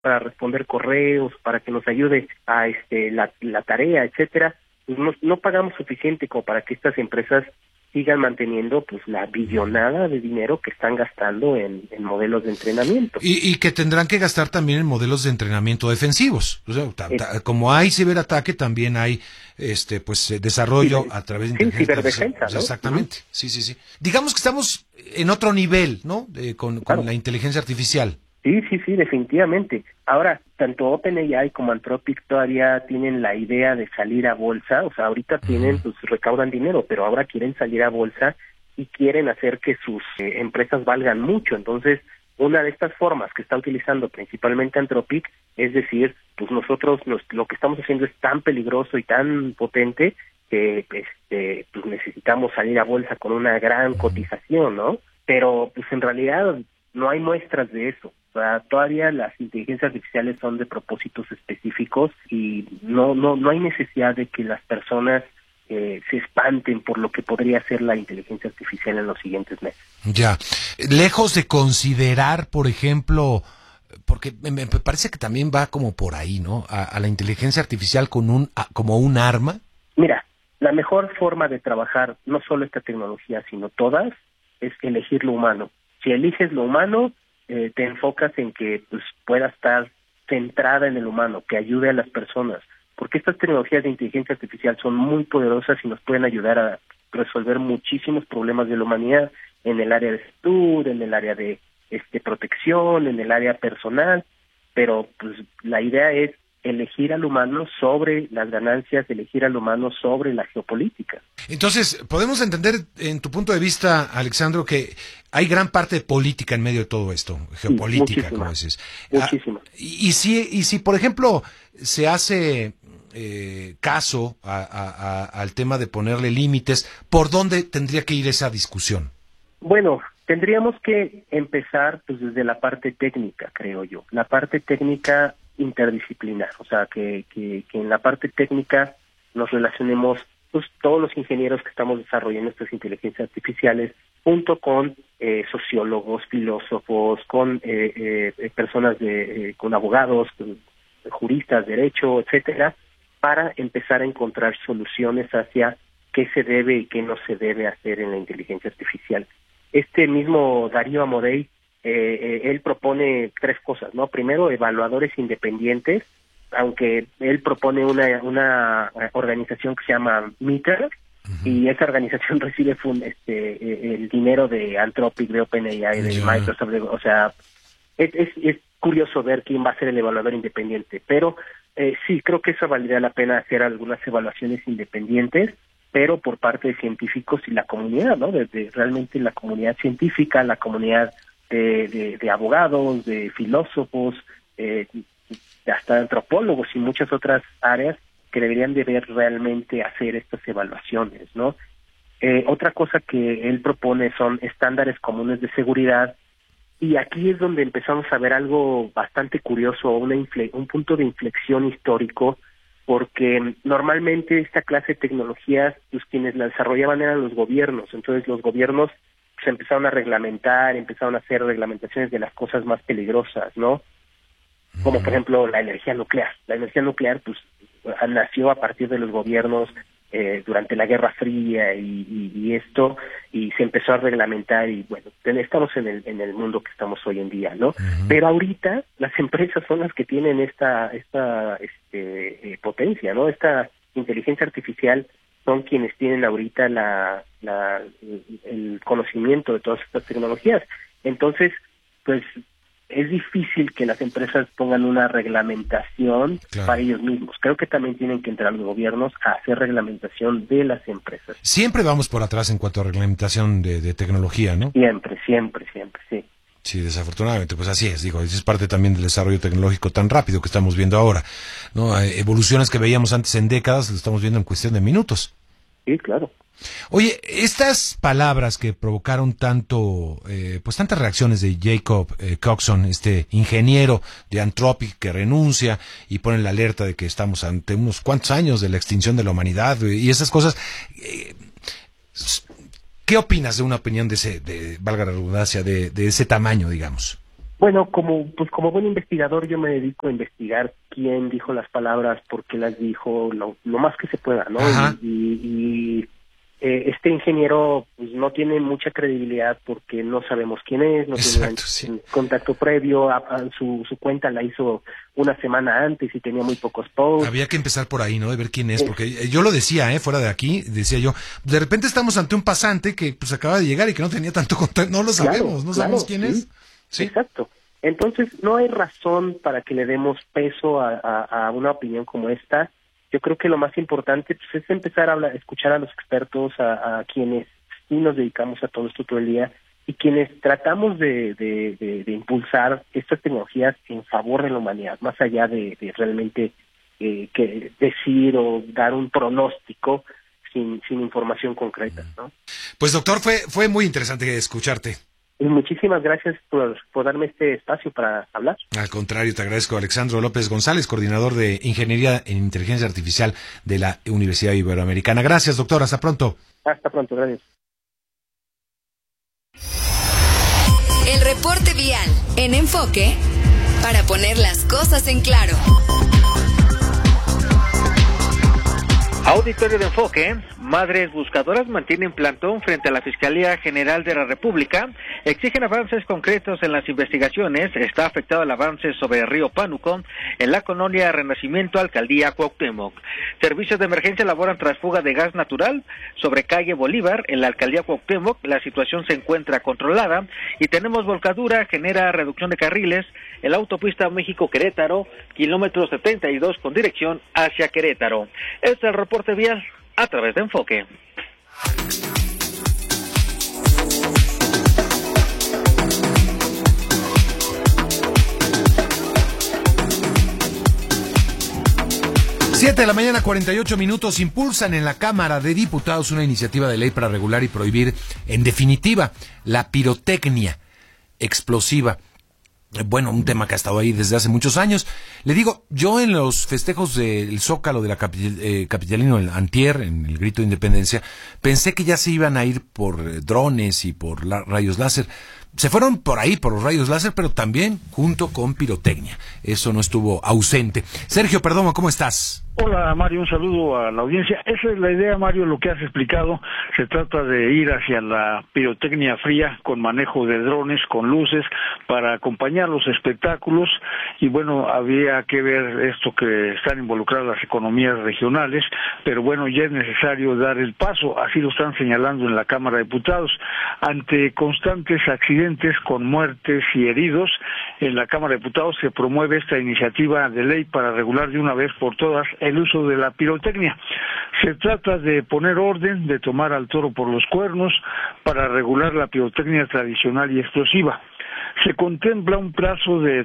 para responder correos, para que nos ayude a la tarea, etcétera, pues no pagamos suficiente como para que estas empresas sigan manteniendo pues la billonada de dinero que están gastando en modelos de entrenamiento. Y que tendrán que gastar también en modelos de entrenamiento defensivos. O sea, como hay ciberataque, también hay desarrollo a través de inteligencia ciberdefensa, ¿no? Exactamente. Sí. Digamos que estamos en otro nivel, ¿no? Con la inteligencia artificial. Sí, definitivamente. Ahora, tanto OpenAI como Anthropic todavía tienen la idea de salir a bolsa, o sea, ahorita recaudan dinero, pero ahora quieren salir a bolsa y quieren hacer que sus empresas valgan mucho. Entonces, una de estas formas que está utilizando principalmente Anthropic es decir, pues nosotros lo que estamos haciendo es tan peligroso y tan potente que pues necesitamos salir a bolsa con una gran cotización, ¿no? Pero pues en realidad no hay muestras de eso. O sea, todavía las inteligencias artificiales son de propósitos específicos y no hay necesidad de que las personas se espanten por lo que podría ser la inteligencia artificial en los siguientes meses. Ya. Lejos de considerar, por ejemplo, porque me parece que también va como por ahí, ¿no? A la inteligencia artificial como un arma. Mira, la mejor forma de trabajar, no solo esta tecnología, sino todas, es elegir lo humano. Si eliges lo humano, te enfocas en que pues pueda estar centrada en el humano, que ayude a las personas, porque estas tecnologías de inteligencia artificial son muy poderosas y nos pueden ayudar a resolver muchísimos problemas de la humanidad en el área de salud, en el área de protección, en el área personal, pero pues la idea es elegir al humano sobre las ganancias, elegir al humano sobre la geopolítica. Entonces, podemos entender, en tu punto de vista, Alexandro, que hay gran parte de política en medio de todo esto, geopolítica, como dices. Muchísima. Y si, por ejemplo, se hace caso al tema de ponerle límites, ¿por dónde tendría que ir esa discusión? Bueno, tendríamos que empezar pues desde la parte técnica, creo yo. La parte técnica interdisciplinar, o sea, que en la parte técnica nos relacionemos pues todos los ingenieros que estamos desarrollando estas inteligencias artificiales junto con sociólogos, filósofos, con personas con abogados, juristas, derecho, etcétera, para empezar a encontrar soluciones hacia qué se debe y qué no se debe hacer en la inteligencia artificial. Este mismo Darío Amodei, él propone 3 cosas, ¿no? Primero, evaluadores independientes, aunque él propone una organización que se llama Meter, y esa organización recibe el dinero de Anthropic, de OpenAI, de Microsoft, o sea, es curioso ver quién va a ser el evaluador independiente, pero sí, creo que eso valdría la pena hacer algunas evaluaciones independientes, pero por parte de científicos y la comunidad, ¿no? Desde realmente la comunidad científica, la comunidad de abogados, de filósofos, hasta antropólogos y muchas otras áreas que deberían de ver realmente hacer estas evaluaciones, ¿no? Otra cosa que él propone son estándares comunes de seguridad, y aquí es donde empezamos a ver algo bastante curioso, un punto de inflexión histórico, porque normalmente esta clase de tecnologías, pues quienes la desarrollaban eran los gobiernos, entonces los gobiernos se empezaron a reglamentar, empezaron a hacer reglamentaciones de las cosas más peligrosas, ¿no? Como por ejemplo la energía nuclear. La energía nuclear pues nació a partir de los gobiernos durante la Guerra Fría y esto, y se empezó a reglamentar y bueno, estamos en el mundo que estamos hoy en día, ¿no? Pero ahorita las empresas son las que tienen esta potencia, ¿no? Esta inteligencia artificial son quienes tienen ahorita el conocimiento de todas estas tecnologías. Entonces, pues es difícil que las empresas pongan una reglamentación para ellos mismos. Creo que también tienen que entrar los gobiernos a hacer reglamentación de las empresas. Siempre vamos por atrás en cuanto a reglamentación de tecnología, ¿no? Siempre, sí. Sí, desafortunadamente, pues así es, eso es parte también del desarrollo tecnológico tan rápido que estamos viendo ahora, ¿no? Evoluciones que veíamos antes en décadas, lo estamos viendo en cuestión de minutos. Sí, claro. Oye, estas palabras que provocaron tantas reacciones de Jacob Coxon, este ingeniero de Anthropic que renuncia y pone la alerta de que estamos ante unos cuantos años de la extinción de la humanidad y esas cosas, ¿qué opinas de una opinión valga la redundancia, de ese tamaño, digamos? Bueno, como buen investigador yo me dedico a investigar quién dijo las palabras, por qué las dijo, lo más que se pueda, ¿no? Este ingeniero pues no tiene mucha credibilidad porque no sabemos quién es, no tiene contacto previo, su cuenta la hizo una semana antes y tenía muy pocos posts. Había que empezar por ahí, ¿no? De ver quién es, porque yo lo decía, fuera de aquí, decía yo, de repente estamos ante un pasante que pues acaba de llegar y que no tenía tanto contacto, no lo sabemos, sabemos quién es. Sí. Exacto. Entonces no hay razón para que le demos peso a una opinión como esta. Yo creo que lo más importante pues, es empezar a escuchar a los expertos, a quienes sí nos dedicamos a todo esto todo el día y quienes tratamos de impulsar estas tecnologías en favor de la humanidad, más allá de realmente que decir o dar un pronóstico sin información concreta, ¿no? Pues doctor, fue muy interesante escucharte. Y muchísimas gracias por darme este espacio para hablar. Al contrario, te agradezco. Alexandro López González, coordinador de Ingeniería en Inteligencia Artificial de la Universidad Iberoamericana. Gracias, doctor. Hasta pronto. Hasta pronto, gracias. El reporte vial en Enfoque para poner las cosas en claro. Auditorio de Enfoque. Madres buscadoras mantienen plantón frente a la Fiscalía General de la República, exigen avances concretos en las investigaciones. Está afectado el avance sobre el río Pánuco en la colonia Renacimiento, Alcaldía Cuauhtémoc. Servicios de emergencia laboran tras fuga de gas natural sobre calle Bolívar en la Alcaldía Cuauhtémoc. La situación se encuentra controlada y tenemos volcadura, genera reducción de carriles en la autopista México-Querétaro, kilómetro 72 con dirección hacia Querétaro. Este es el reporte vial a través de Enfoque. Siete de la mañana, 48 minutos. Impulsan en la Cámara de Diputados una iniciativa de ley para regular y prohibir, en definitiva, la pirotecnia explosiva. Bueno, un tema que ha estado ahí desde hace muchos años. Le digo, yo en los festejos del Zócalo de la capitalino, el antier, en el Grito de Independencia, pensé que ya se iban a ir por drones y por rayos láser. Se fueron por ahí, por los rayos láser, pero también junto con pirotecnia. Eso no estuvo ausente. Sergio Perdomo, ¿cómo estás? Hola Mario, un saludo a la audiencia. Esa es la idea, Mario, lo que has explicado. Se trata de ir hacia la pirotecnia fría con manejo de drones, con luces, para acompañar los espectáculos. Y bueno, había que ver esto que están involucradas las economías regionales, pero bueno, ya es necesario dar el paso, así lo están señalando en la Cámara de Diputados. Ante constantes accidentes con muertes y heridos, en la Cámara de Diputados se promueve esta iniciativa de ley para regular de una vez por todas el uso de la pirotecnia. Se trata de poner orden, de tomar al toro por los cuernos para regular la pirotecnia tradicional y explosiva. Se contempla un plazo de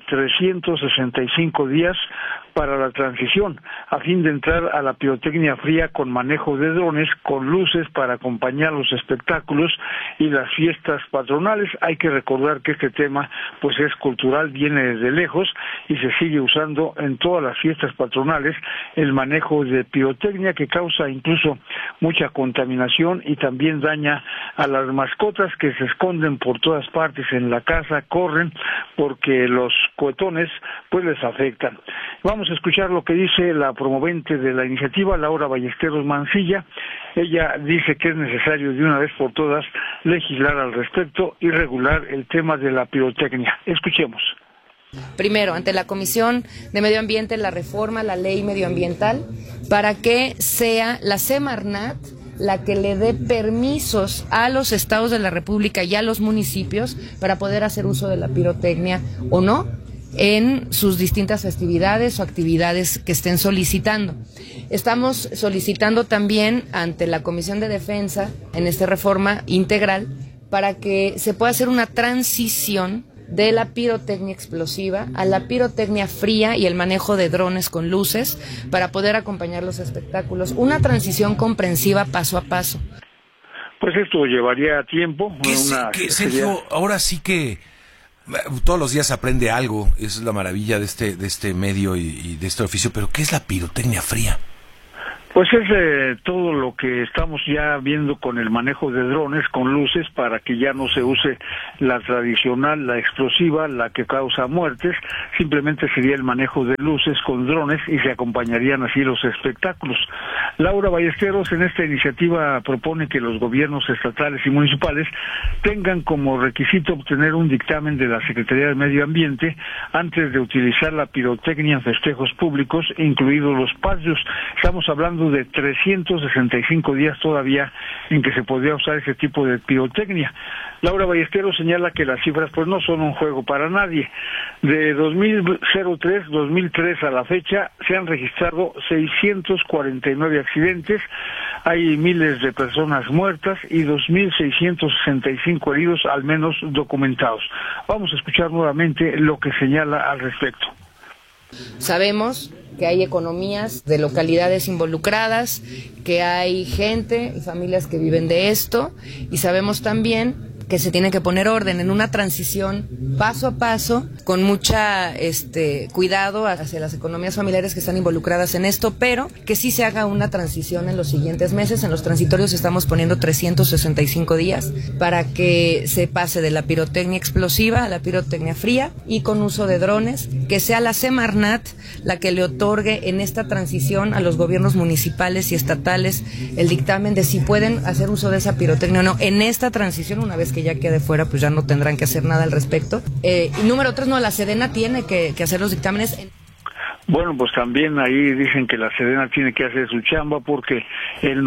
365 días para la transición, a fin de entrar a la pirotecnia fría con manejo de drones, con luces para acompañar los espectáculos y las fiestas patronales. Hay que recordar que este tema pues es cultural, viene desde lejos y se sigue usando en todas las fiestas patronales el manejo de pirotecnia, que causa incluso mucha contaminación y también daña a las mascotas que se esconden por todas partes en la casa, corren porque los cohetones pues les afectan. Vamos a escuchar lo que dice la promovente de la iniciativa, Laura Ballesteros Mancilla. Ella dice que es necesario de una vez por todas legislar al respecto y regular el tema de la pirotecnia. Escuchemos. Primero, ante la Comisión de Medio Ambiente, la reforma, la ley medioambiental, para que sea la Semarnat la que le dé permisos a los estados de la República y a los municipios para poder hacer uso de la pirotecnia o no en sus distintas festividades o actividades que estén solicitando. Estamos solicitando también ante la Comisión de Defensa, en esta reforma integral, para que se pueda hacer una transición de la pirotecnia explosiva a la pirotecnia fría y el manejo de drones con luces para poder acompañar los espectáculos. Una transición comprensiva paso a paso. Pues esto llevaría tiempo. Sergio, ahora sí que todos los días aprende algo, es la maravilla de este medio y de este oficio, pero ¿qué es la pirotecnia fría? Pues es todo lo que estamos ya viendo con el manejo de drones, con luces, para que ya no se use la tradicional, la explosiva, la que causa muertes. Simplemente sería el manejo de luces con drones y se acompañarían así los espectáculos. Laura Ballesteros en esta iniciativa propone que los gobiernos estatales y municipales tengan como requisito obtener un dictamen de la Secretaría de Medio Ambiente antes de utilizar la pirotecnia en festejos públicos, incluidos los patrios. Estamos hablando de 365 días todavía en que se podría usar ese tipo de pirotecnia. Laura Ballesteros señala que las cifras pues no son un juego para nadie. De 2003 a la fecha se han registrado 649 accidentes, hay miles de personas muertas y 2.665 heridos al menos documentados. Vamos a escuchar nuevamente lo que señala al respecto. Sabemos que hay economías de localidades involucradas, que hay gente y familias que viven de esto, y sabemos también que se tiene que poner orden en una transición paso a paso, con mucha cuidado hacia las economías familiares que están involucradas en esto, pero que sí se haga una transición en los siguientes meses. En los transitorios estamos poniendo 365 días para que se pase de la pirotecnia explosiva a la pirotecnia fría y con uso de drones, que sea la Semarnat la que le otorgue en esta transición a los gobiernos municipales y estatales el dictamen de si pueden hacer uso de esa pirotecnia o no. En esta transición, una vez que ya quede fuera, pues ya no tendrán que hacer nada al respecto. Y número 3, la Sedena tiene que hacer los dictámenes. Bueno, pues también ahí dicen que la Sedena tiene que hacer su chamba porque el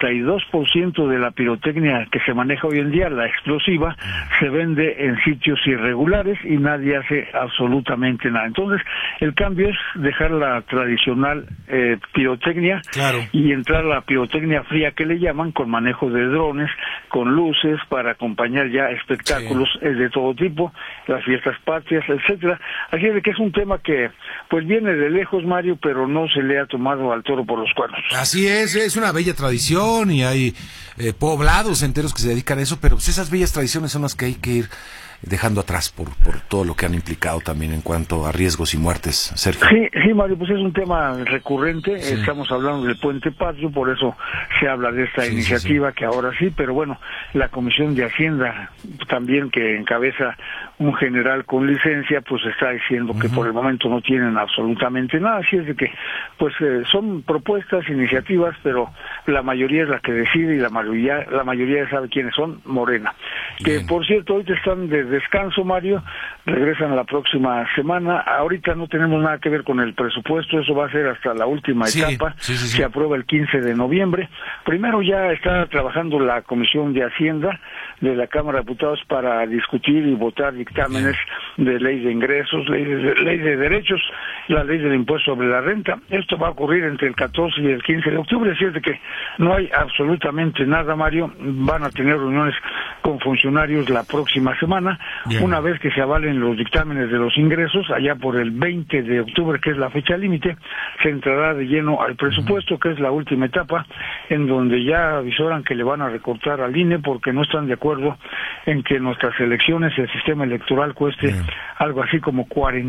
92% de la pirotecnia que se maneja hoy en día, la explosiva, se vende en sitios irregulares y nadie hace absolutamente nada. Entonces, el cambio es dejar la tradicional pirotecnia y entrar a la pirotecnia fría que le llaman, con manejo de drones, con luces para acompañar ya espectáculos de todo tipo, las fiestas patrias, etcétera. Así es de que es un tema que pues viene de lejos, Mario, pero no se le ha tomado al toro por los cuernos. Así es una bella tradición y hay poblados enteros que se dedican a eso, pero pues esas bellas tradiciones son las que hay que ir dejando atrás por todo lo que han implicado también en cuanto a riesgos y muertes. Sergio. Sí, Mario, pues es un tema recurrente. Sí. Estamos hablando del Puente Patrio, por eso se habla de esta iniciativa que ahora sí, pero bueno, la Comisión de Hacienda también, que encabeza un general con licencia, pues está diciendo que por el momento no tienen absolutamente nada. Así es de que pues son propuestas, iniciativas, pero la mayoría es la que decide y la mayoría ya sabe quiénes son. Morena. Bien. Que por cierto, ahorita están de descanso, Mario, regresan la próxima semana. Ahorita no tenemos nada que ver con el presupuesto, eso va a ser hasta la última etapa. Se aprueba el 15 de noviembre. Primero ya está trabajando la Comisión de Hacienda de la Cámara de Diputados para discutir y votar dictámenes de ley de ingresos, ley de derechos, la ley del impuesto sobre la renta. Esto va a ocurrir entre el 14 y el 15 de octubre, así es de que no hay absolutamente nada, Mario. Van a tener reuniones con funcionarios la próxima semana. Una vez que se avalen los dictámenes de los ingresos, allá por el 20 de octubre, que es la fecha límite, se entrará de lleno al presupuesto, que es la última etapa, en donde ya avisoran que le van a recortar al INE porque no están de acuerdo en que nuestras elecciones y el sistema electoral cueste algo así como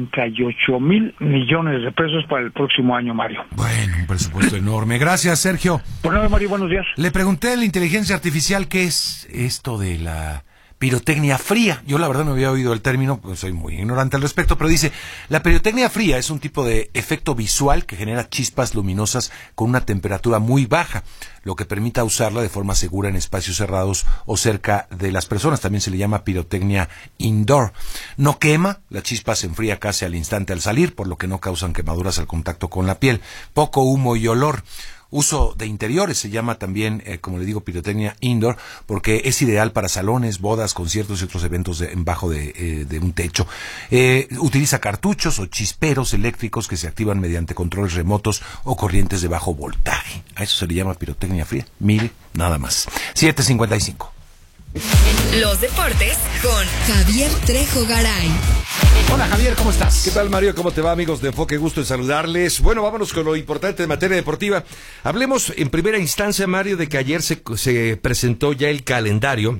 48,000 millones de pesos para el próximo año, Mario. Bueno, un presupuesto enorme. Gracias, Sergio. Bueno, Mario, buenos días. Le pregunté a la inteligencia artificial qué es esto de la pirotecnia fría. Yo la verdad no había oído el término, pues soy muy ignorante al respecto, pero dice, la pirotecnia fría es un tipo de efecto visual que genera chispas luminosas con una temperatura muy baja, lo que permita usarla de forma segura en espacios cerrados o cerca de las personas. También se le llama pirotecnia indoor. No quema, la chispa se enfría casi al instante al salir, por lo que no causan quemaduras al contacto con la piel. Poco humo y olor. Uso de interiores, se llama también, como le digo, pirotecnia indoor, porque es ideal para salones, bodas, conciertos y otros eventos bajo de un techo. Utiliza cartuchos o chisperos eléctricos que se activan mediante controles remotos o corrientes de bajo voltaje. A eso se le llama pirotecnia fría. Mire, nada más. 7:55. Los deportes con Javier Trejo Garay. Hola Javier, ¿cómo estás? ¿Qué tal, Mario? ¿Cómo te va, amigos de Enfoque? Gusto en saludarles. Bueno, vámonos con lo importante en materia deportiva. Hablemos en primera instancia, Mario, de que ayer se presentó ya el calendario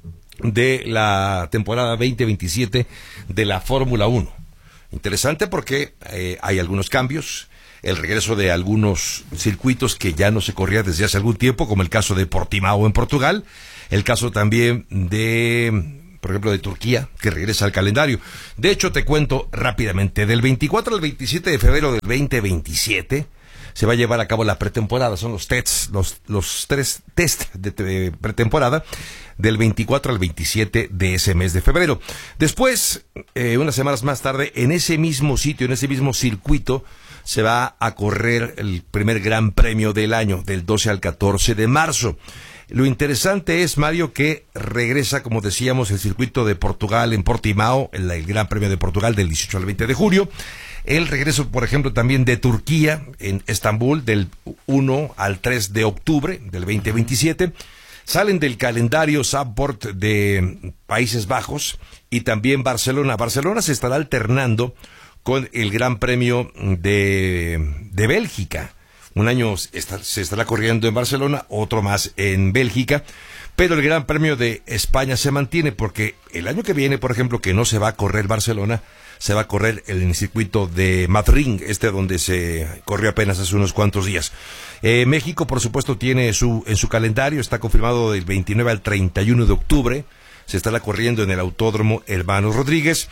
de la temporada 2027 de la Fórmula 1. Interesante porque hay algunos cambios. el regreso de algunos circuitos que ya no se corría desde hace algún tiempo, como el caso de Portimao en Portugal, el caso también por ejemplo, de Turquía, que regresa al calendario. De hecho, te cuento rápidamente, del 24 al 27 de febrero del 2027 se va a llevar a cabo la pretemporada, son los tests, los 3 test de pretemporada, del 24 al 27 de ese mes de febrero. Después, unas semanas más tarde, en ese mismo sitio, en ese mismo circuito, se va a correr el primer gran premio del año, del 12 al 14 de marzo. Lo interesante es, Mario, que regresa, como decíamos, el circuito de Portugal en Portimao, el Gran Premio de Portugal del 18 al 20 de julio. El regreso, por ejemplo, también de Turquía en Estambul del 1 al 3 de octubre del 2027. Salen del calendario Zandvoort de Países Bajos y también Barcelona. Barcelona se estará alternando con el Gran Premio de Bélgica. Un año se estará corriendo en Barcelona, otro más en Bélgica, pero el Gran Premio de España se mantiene porque el año que viene, por ejemplo, que no se va a correr Barcelona, se va a correr en el circuito de Madrid, donde se corrió apenas hace unos cuantos días. México, por supuesto, tiene en su calendario, está confirmado del 29 al 31 de octubre, se estará corriendo en el Autódromo Hermanos Rodríguez.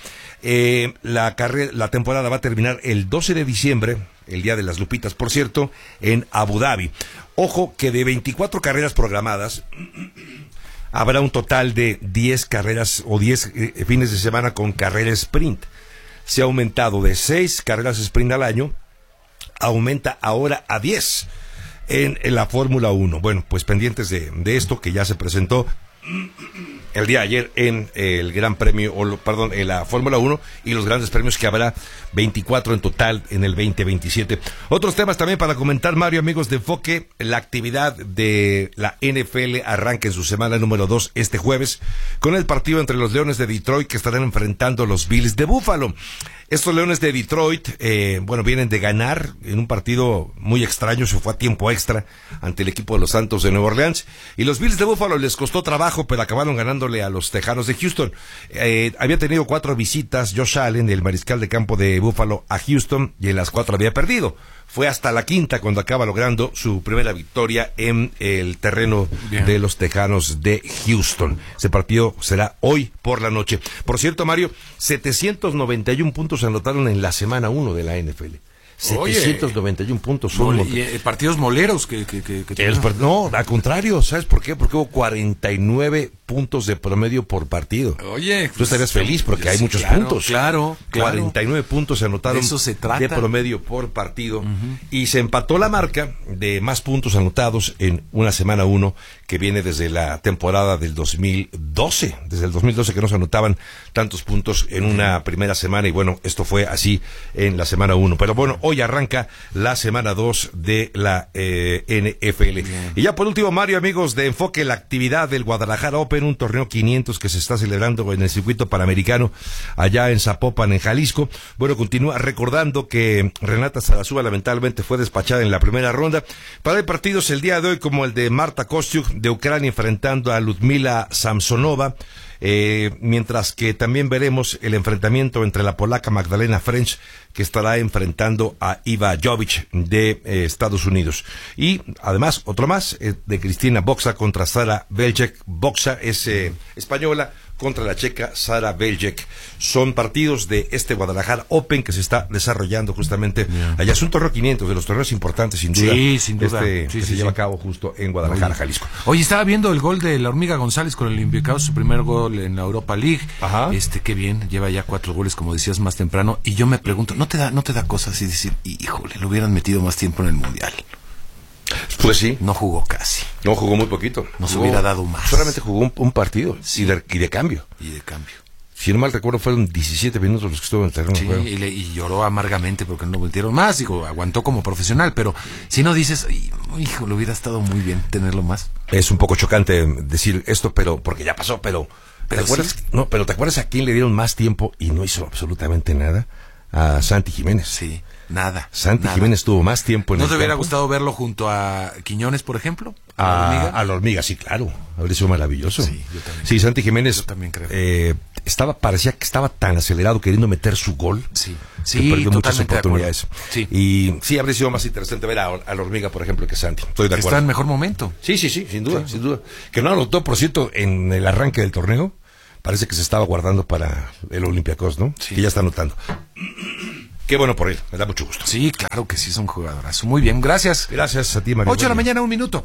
La temporada va a terminar el 12 de diciembre, el Día de las Lupitas, por cierto, en Abu Dhabi. Ojo que de 24 carreras programadas, habrá un total de 10 carreras o 10 fines de semana con carrera sprint. Se ha aumentado de 6 carreras sprint al año, aumenta ahora a 10 en la Fórmula 1. Bueno, pues pendientes de esto que ya se presentó el día de ayer en el Gran Premio, en la Fórmula 1 y los grandes premios que habrá 24 en total en el 2027. Otros temas también para comentar, Mario, amigos de Enfoque. La actividad de la NFL arranca en su semana número 2 este jueves con el partido entre los Leones de Detroit que estarán enfrentando a los Bills de Buffalo. Estos Leones de Detroit, vienen de ganar en un partido muy extraño, se fue a tiempo extra ante el equipo de los Santos de Nueva Orleans, y los Bills de Buffalo les costó trabajo, pero acabaron ganándole a los Tejanos de Houston. Había tenido 4 visitas Josh Allen, el mariscal de campo de Buffalo, a Houston, y en las 4 había perdido. Fue hasta la quinta cuando acaba logrando su primera victoria en el terreno de los Tejanos de Houston. Ese partido será hoy por la noche. Por cierto, Mario, 791 puntos se anotaron en la semana 1 de la NFL. 791 puntos son partidos moleros que no, al contrario, ¿sabes por qué? Porque hubo 49 puntos de promedio por partido. Oye, tú estarías feliz porque hay muchos puntos. Claro. 49 puntos se anotaron de promedio por partido, y se empató la marca de más puntos anotados en una semana 1 que viene desde la temporada del 2012, desde el 2012 que no se anotaban tantos puntos en una primera semana, y bueno, esto fue así en la semana 1. Pero bueno, hoy arranca la semana 2 de la NFL. Bien. Y ya por último, Mario, amigos de Enfoque, la actividad del Guadalajara Open, un torneo 500 que se está celebrando en el circuito panamericano allá en Zapopan, en Jalisco. Bueno, continúa recordando que Renata Zarazúa lamentablemente fue despachada en la primera ronda. Para partidos el día de hoy como el de Marta Kostyuk de Ucrania enfrentando a Ludmila Samsonova. Mientras que también veremos el enfrentamiento entre la polaca Magdalena French, que estará enfrentando a Iva Jovic de Estados Unidos. Y además, otro más, de Cristina Boxa contra Sara Beljek. Boxa es española contra la checa Sara Beljek. Son partidos de este Guadalajara Open que se está desarrollando justamente allá. Es un torneo 500, de los torneos importantes, sin duda. Sí, sin duda. Que se lleva a cabo justo en Guadalajara, Jalisco. Oye, estaba viendo el gol de la Hormiga González con el Olympiacos, su primer gol en la Europa League. Ajá. Qué bien, lleva ya 4 goles, como decías más temprano. Y yo me pregunto, ¿no te da cosas así decir, híjole, lo hubieran metido más tiempo en el Mundial? Pues sí. No jugó casi. No jugó muy poquito. Nos hubiera dado más. Solamente jugó un partido. Sí. Y de cambio. Si no mal recuerdo, fueron 17 minutos los que estuvo en el terreno. Sí, y lloró amargamente porque no metieron más. Digo, aguantó como profesional, pero si no dices, hijo, le hubiera estado muy bien tenerlo más. Es un poco chocante decir esto, pero porque ya pasó, pero ¿te acuerdas? Sí. No, pero ¿te acuerdas a quién le dieron más tiempo y no hizo absolutamente nada? A Santi Jiménez. Sí, nada. Santi Jiménez tuvo más tiempo en el campo. ¿No te hubiera campo? gustado verlo junto a Quiñones, por ejemplo? A la Hormiga, sí, claro. Habría sido maravilloso. Sí, yo también. Sí, Santi Jiménez. Yo también creo. parecía que estaba tan acelerado queriendo meter su gol. Sí, que perdió muchas oportunidades. Sí. Y sí, habría sido más interesante ver a la Hormiga, por ejemplo, que Santi. Estoy de acuerdo. Está en mejor momento. Sí, sin duda. Que no anotó, por cierto, en el arranque del torneo. Parece que se estaba guardando para el Olympiacos, ¿no? Sí. Que ya está anotando. Qué bueno por él, me da mucho gusto. Sí, claro que sí, son jugadoras. Muy bien, gracias. Gracias a ti, Mario. 8 de la mañana, 1 minuto.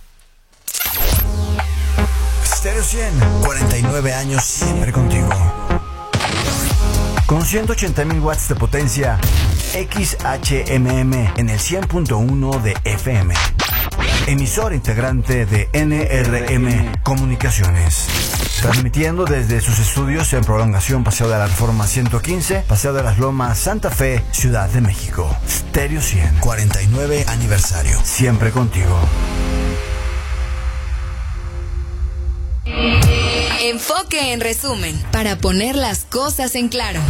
Stereo 100, 49 años siempre contigo. Con 180,000 watts de potencia, XHMM en el 100.1 de FM. Emisor integrante de NRM Comunicaciones. Transmitiendo desde sus estudios en Prolongación Paseo de la Reforma 115, Paseo de las Lomas, Santa Fe, Ciudad de México. Stereo 100, 49 aniversario. Siempre contigo. Enfoque en resumen, para poner las cosas en claro.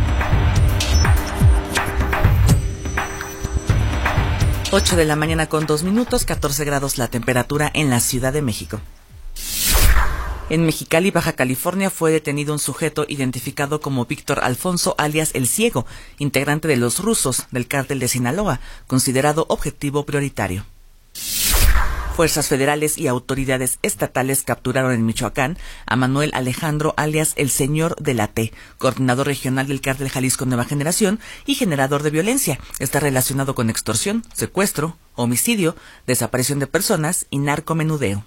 Ocho de la mañana con 2 minutos, 14 grados la temperatura en la Ciudad de México. En Mexicali, Baja California, fue detenido un sujeto identificado como Víctor Alfonso, alias El Ciego, integrante de los rusos del cártel de Sinaloa, considerado objetivo prioritario. Fuerzas federales y autoridades estatales capturaron en Michoacán a Manuel Alejandro, alias El Señor de la T, coordinador regional del cártel Jalisco Nueva Generación y generador de violencia. Está relacionado con extorsión, secuestro, homicidio, desaparición de personas y narcomenudeo.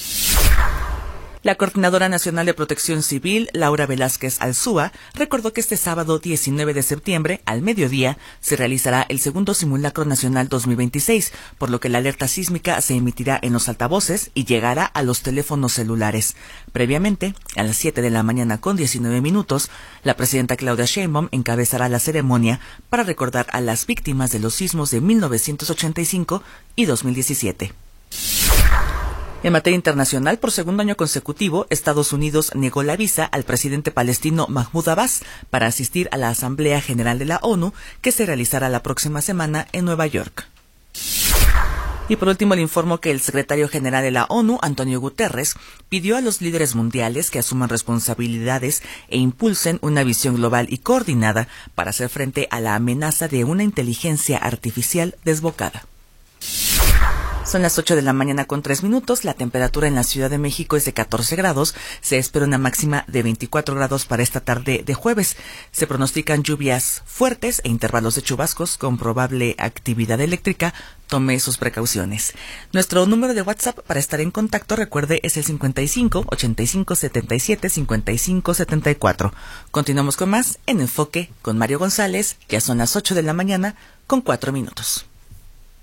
La Coordinadora Nacional de Protección Civil, Laura Velázquez Alzúa, recordó que este sábado 19 de septiembre, al mediodía, se realizará el segundo simulacro nacional 2026, por lo que la alerta sísmica se emitirá en los altavoces y llegará a los teléfonos celulares. Previamente, a las 7 de la mañana con 19 minutos, la presidenta Claudia Sheinbaum encabezará la ceremonia para recordar a las víctimas de los sismos de 1985 y 2017. En materia internacional, por segundo año consecutivo, Estados Unidos negó la visa al presidente palestino Mahmoud Abbas para asistir a la Asamblea General de la ONU, que se realizará la próxima semana en Nueva York. Y por último, le informo que el secretario general de la ONU, Antonio Guterres, pidió a los líderes mundiales que asuman responsabilidades e impulsen una visión global y coordinada para hacer frente a la amenaza de una inteligencia artificial desbocada. Son las 8 de la mañana con 3 minutos. La temperatura en la Ciudad de México es de 14 grados. Se espera una máxima de 24 grados para esta tarde de jueves. Se pronostican lluvias fuertes e intervalos de chubascos con probable actividad eléctrica. Tome sus precauciones. Nuestro número de WhatsApp para estar en contacto, recuerde, es el 55 85 77 55 74. Continuamos con más en Enfoque con Mario González. Ya son las 8 de la mañana con 4 minutos.